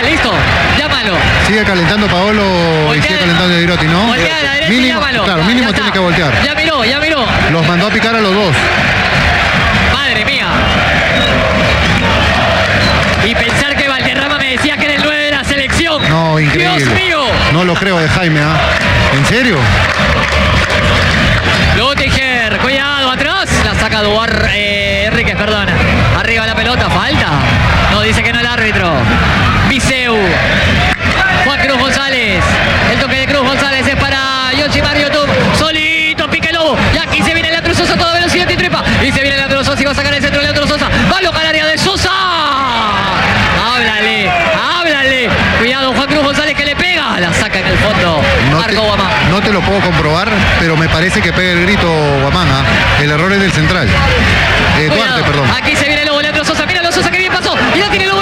listo. Llámalo. Sigue calentando Paolo y sigue calentando Girotti, ¿no? Voltea a la derecha y Mínimo, llámalo. claro, mínimo tiene que voltear. Ya miró, ya miró. Los mandó a picar a los dos. Madre mía. Y pensar que Valderrama me decía que era el 9 de la selección. No, increíble. Dios mío. No lo creo de Jaime, ¿ah? ¿En serio? Lutiger, cuidado, atrás. La saca Enríquez, perdón. Arriba la pelota, falta. No, dice que no el árbitro. Viseu. Juan Cruz González. El toque de Cruz González es para Yoshimar YouTube. Solito, pique el lobo. Y aquí se viene Leandro Sosa a toda velocidad y trepa. Y se viene Leandro Sosa y va a sacar el centro de Leandro Sosa. Va a alojar al área de Sosa. Háblale, háblale. Cuidado, Juan Cruz González que le pega. La saca en el fondo. Marco Guamán. No te lo puedo comprobar, pero me parece que pega el grito Guamán, ¿ah? El error es del central. Duarte, perdón. Aquí se viene el lobo, Leandro Sosa. Mira, Sosa que bien pasó. Y la tiene el